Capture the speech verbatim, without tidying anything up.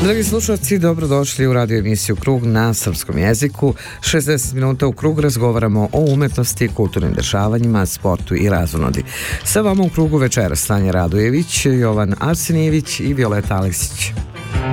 Dragi slušalci, dobrodošli u radio emisiju Krug na srpskom jeziku. šezdeset minuta u Krug razgovaramo o umetnosti, kulturnim dešavanjima, sportu i razonodi. Sa vama u Krugu večeras Stanja Radojević, Jovan Arsenijević i Violeta Aleksić.